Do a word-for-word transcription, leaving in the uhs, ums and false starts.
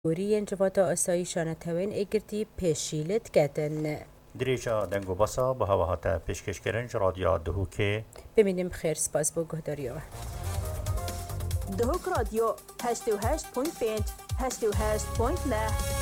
گوری جواتا آسایشان توین اگرتی پیشیلت کتن. دریجا دنگو بسا به هوا هاتا پیشکش کرنج رادیو دهو که ببینیم خیر سپاس بو گهداریو. دهوک رادیو هشت و هشت پوینت پنج هشت و هشت پوینت نه